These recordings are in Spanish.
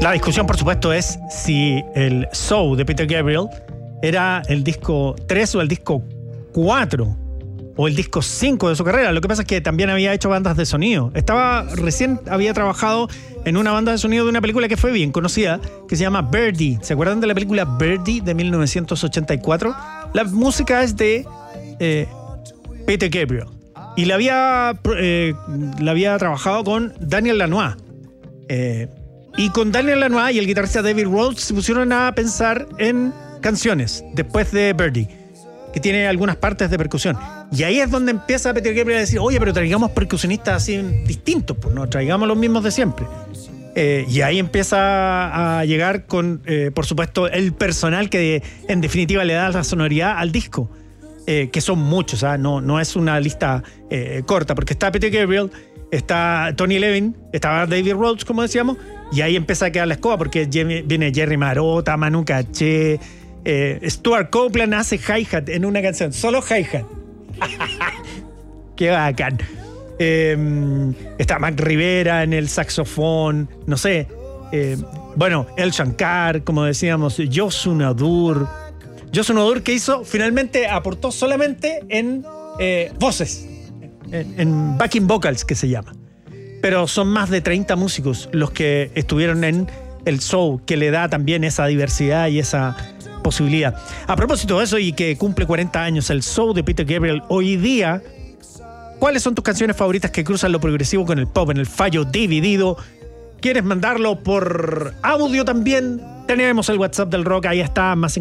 La discusión, por supuesto, es si el Show de Peter Gabriel era el disco 3 o el disco 4 o el disco 5 de su carrera. Lo que pasa es que también había hecho bandas de sonido. Recién había trabajado en una banda de sonido de una película que fue bien conocida, que se llama Birdie. ¿Se acuerdan de la película Birdie de 1984? La música es de Peter Gabriel. Y la había trabajado con Daniel Lanois. Y con Daniel Lanois y el guitarrista David Rhodes se pusieron a pensar en canciones después de Birdie, que tiene algunas partes de percusión. Y ahí es donde empieza Peter Gabriel a decir, oye, pero traigamos percusionistas así distintos, pues no traigamos los mismos de siempre. Y ahí empieza a llegar con, por supuesto, el personal que en definitiva le da la sonoridad al disco, que son muchos, no es una lista corta, porque está Peter Gabriel, está Tony Levin, está David Rhodes, como decíamos, y ahí empieza a quedar la escoba, porque viene Jerry Marotta, Manu Katché, Stuart Copeland hace hi-hat en una canción, solo hi-hat. Qué bacán. Está Mac Rivera en el saxofón, no sé. El Shankar, como decíamos, Yosun Adur, que finalmente aportó solamente en voces, en backing vocals, que se llama. Pero son más de 30 músicos los que estuvieron en el show, que le da también esa diversidad y esa posibilidad. A propósito de eso, y que cumple 40 años el show de Peter Gabriel hoy día, ¿cuáles son tus canciones favoritas que cruzan lo progresivo con el pop en el fallo dividido? ¿Quieres mandarlo por audio también? Tenemos el WhatsApp del rock, ahí está, más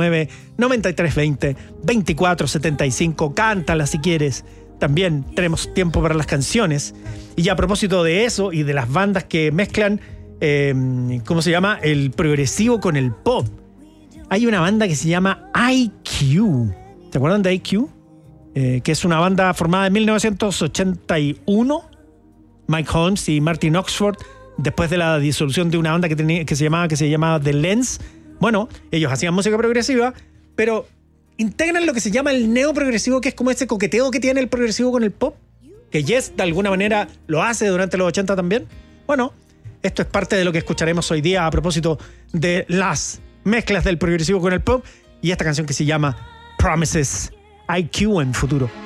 569-9320-2475. Cántala si quieres. También tenemos tiempo para las canciones. Y a propósito de eso y de las bandas que mezclan, ¿cómo se llama? El progresivo con el pop. Hay una banda que se llama IQ. ¿Se acuerdan de IQ? Que es una banda formada en 1981. Mike Holmes y Martin Oxford, después de la disolución de una banda que se llamaba The Lens. Bueno, ellos hacían música progresiva, pero integran lo que se llama el neoprogresivo, que es como ese coqueteo que tiene el progresivo con el pop, que Yes de alguna manera lo hace durante los 80 también. Bueno, esto es parte de lo que escucharemos hoy día a propósito de las mezclas del progresivo con el pop y esta canción que se llama Promises, IQ en Futuro.